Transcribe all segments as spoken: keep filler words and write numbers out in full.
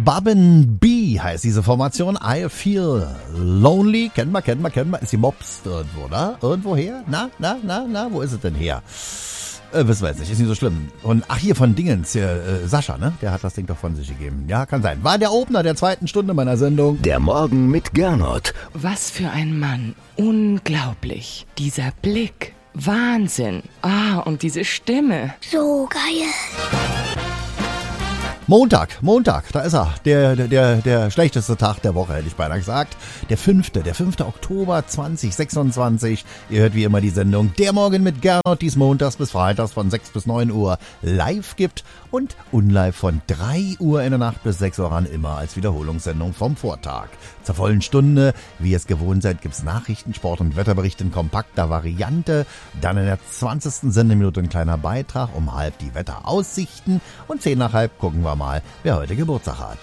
Babben B heißt diese Formation. I Feel Lonely. Kennen wir, kennen wir, kennen wir. Ist die Mops irgendwo, ne? Irgendwo her? Na, na, na, na, wo ist es denn her? Äh, wissen wir jetzt nicht, ist nicht so schlimm. Und ach, hier von Dingens, hier, äh, Sascha, ne? Der hat das Ding doch von sich gegeben. Ja, kann sein. War der Opener der zweiten Stunde meiner Sendung. Der Morgen mit Gernot. Was für ein Mann. Unglaublich. Dieser Blick. Wahnsinn. Ah, und diese Stimme. So geil. Montag, Montag, da ist er. Der, der, der, der schlechteste Tag der Woche, hätte ich beinahe gesagt. Der fünfte, der fünfte Oktober zweitausendsechsundzwanzig. Ihr hört wie immer die Sendung Der Morgen mit Gernot, die es montags bis freitags von sechs bis neun Uhr live gibt und unlive von drei Uhr in der Nacht bis sechs Uhr ran, immer als Wiederholungssendung vom Vortag. Zur vollen Stunde, wie ihr es gewohnt seid, gibt's Nachrichten, Sport und Wetterbericht in kompakter Variante. Dann in der zwanzigsten Sendeminute ein kleiner Beitrag, um halb die Wetteraussichten und zehn nach halb gucken wir mal, wer heute Geburtstag hat.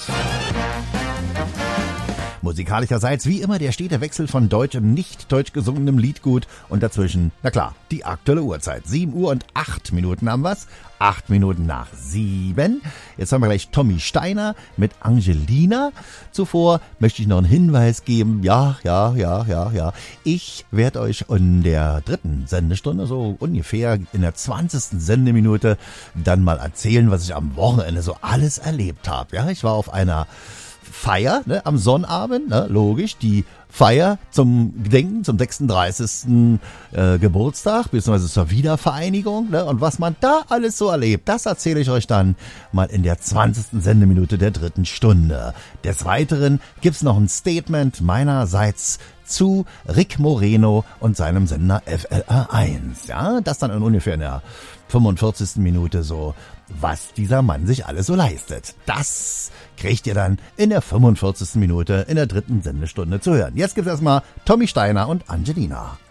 Musikalischerseits wie immer der stete Wechsel von deutschem, nicht deutsch gesungenem Liedgut und dazwischen, na klar, die aktuelle Uhrzeit. sieben Uhr und acht Minuten haben wir's. acht Minuten nach sieben. Jetzt haben wir gleich Tommy Steiner mit Angelina. Zuvor möchte ich noch einen Hinweis geben. Ja, ja, ja, ja, ja. Ich werde euch in der dritten Sendestunde, so ungefähr in der zwanzigsten Sendeminute, dann mal erzählen, was ich am Wochenende so alles erlebt habe. Ja, ich war auf einer Feier, ne, am Sonnabend, ne, logisch, die Feier zum Gedenken, zum sechsunddreißigsten Äh, Geburtstag, beziehungsweise zur Wiedervereinigung, ne, und was man da alles so erlebt, das erzähle ich euch dann mal in der zwanzigsten Sendeminute der dritten Stunde. Des Weiteren gibt's noch ein Statement meinerseits zu Rick Moreno und seinem Sender F L R eins, ja, das dann in ungefähr in der fünfundvierzigsten Minute so, was dieser Mann sich alles so leistet. Das kriegt ihr dann in der fünfundvierzigsten Minute in der dritten Sendestunde zu hören. Jetzt gibt's erstmal Tommy Steiner und Angelina.